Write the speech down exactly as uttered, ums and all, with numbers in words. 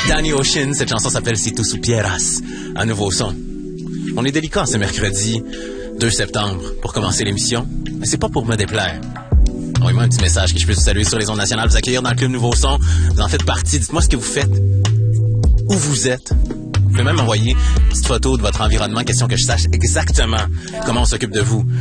Danny Ocean, cette chanson s'appelle Si tu supieras, un nouveau son. On est délicat ce mercredi deux septembre pour commencer l'émission, mais c'est pas pour me déplaire. Envoyez-moi un petit message que je puisse vous saluer sur les ondes nationales, vous accueillir dans le club Nouveau Son. Vous en faites partie, dites-moi ce que vous faites, où vous êtes. Vous pouvez même envoyer une petite photo de votre environnement, question que je sache exactement comment on s'occupe de vous.